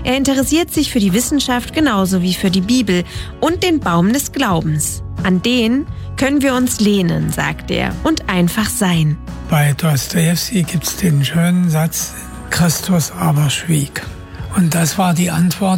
Er interessiert sich für die Wissenschaft genauso wie für die Bibel und den Baum des Glaubens. An den können wir uns lehnen, sagt er, und einfach sein. Bei Dostojewski gibt es den schönen Satz, Christus aber schwieg. Und das war die Antwort